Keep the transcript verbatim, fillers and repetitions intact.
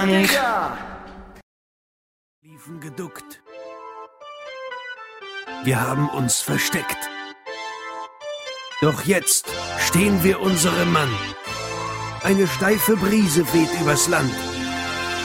Panik! Liefen geduckt. Wir haben uns versteckt. Doch jetzt stehen wir unserem Mann. Eine steife Brise weht übers Land.